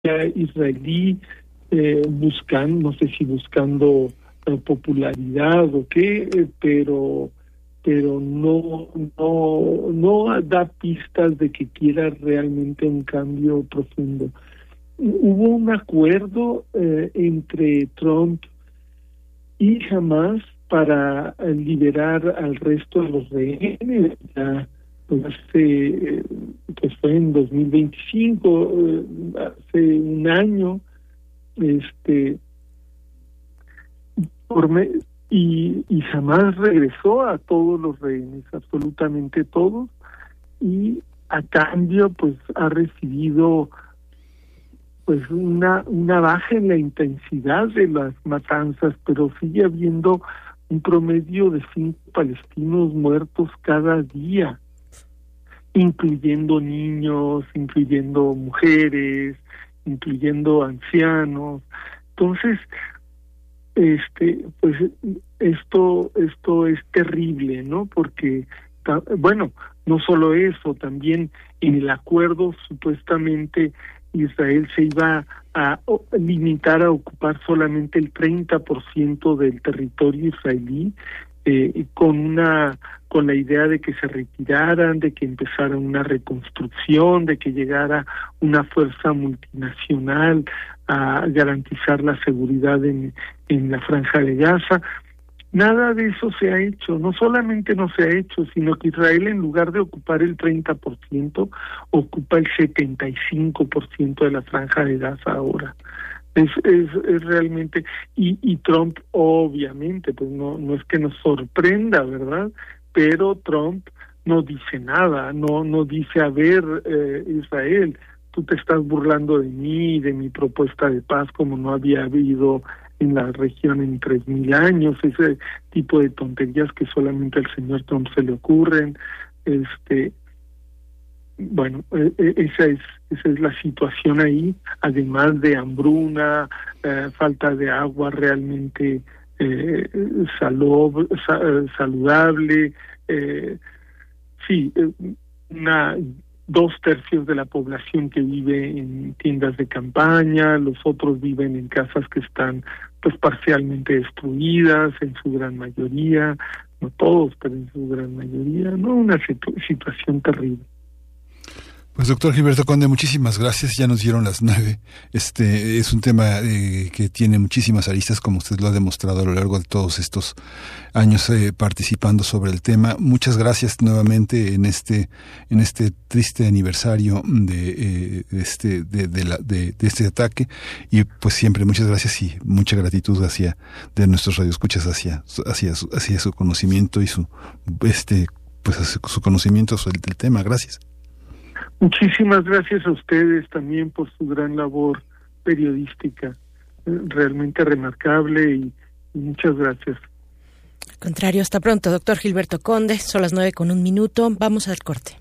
israelí, buscando, no sé si buscando popularidad o qué, pero no da pistas de que quiera realmente un cambio profundo. Hubo un acuerdo entre Trump y Hamas para liberar al resto de los rehenes. Ya, pues fue en 2025, hace un año, y Hamas regresó a todos los rehenes, absolutamente todos, y a cambio pues ha recibido pues una baja en la intensidad de las matanzas, pero sigue habiendo un promedio de 5 palestinos muertos cada día, incluyendo niños, incluyendo mujeres, incluyendo ancianos. Entonces, pues esto es terrible, ¿no? Porque, bueno, no solo eso, también en el acuerdo supuestamente Israel se iba a limitar a ocupar solamente el 30% del territorio israelí, con la idea de que se retiraran, de que empezara una reconstrucción, de que llegara una fuerza multinacional a garantizar la seguridad en la Franja de Gaza. Nada de eso se ha hecho. No solamente no se ha hecho, sino que Israel, en lugar de ocupar el 30%, ocupa el 75% de la Franja de Gaza ahora. Es realmente, y Trump obviamente pues no es que nos sorprenda, ¿verdad? Pero Trump no dice nada, no dice, a ver, Israel, tú te estás burlando de mí, de mi propuesta de paz, como no había habido en la región en 3,000 años, ese tipo de tonterías que solamente al señor Trump se le ocurren. Bueno, esa es la situación ahí, además de hambruna, falta de agua realmente saludable, sí, 2/3 de la población que vive en tiendas de campaña, los otros viven en casas que están pues parcialmente destruidas, en su gran mayoría, no todos, pero en su gran mayoría, ¿no? Una situación terrible. Pues doctor Gilberto Conde, muchísimas gracias, ya nos dieron las 9. Es un tema que tiene muchísimas aristas, como usted lo ha demostrado a lo largo de todos estos años participando sobre el tema. Muchas gracias nuevamente en este triste aniversario de este ataque, y pues siempre muchas gracias y mucha gratitud de nuestros radioescuchas hacia su conocimiento y su conocimiento sobre el tema. Gracias. Muchísimas gracias a ustedes también por su gran labor periodística, realmente remarcable, y muchas gracias. Al contrario, hasta pronto, doctor Gilberto Conde. Son las 9:01. Vamos al corte.